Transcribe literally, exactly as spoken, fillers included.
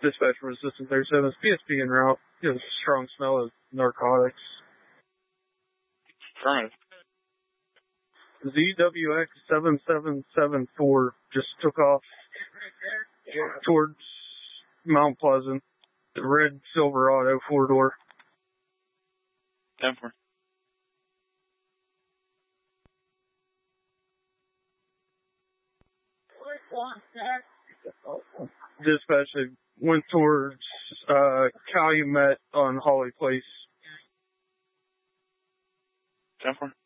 Dispatch resistant thirty-seven, P S P en route. There's a strong smell of narcotics. Affirmative. Z W X seven seven seven four just took off towards Mount Pleasant. The red Silverado four-door. ten four. Dispatch, they went towards uh, Calumet on Holly Place. ten four.